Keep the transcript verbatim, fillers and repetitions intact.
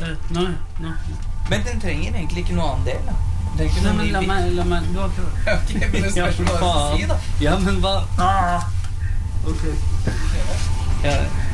Uh, nei, nei. Men den trenger egentlig ikke noe annen del, da. Den trenger ikke Nei, noe men ny la bit. meg, la meg, du har ikke... Ok, men det spørs hva du skal si, da. Ja, men hva... Ah. Ok. Ja.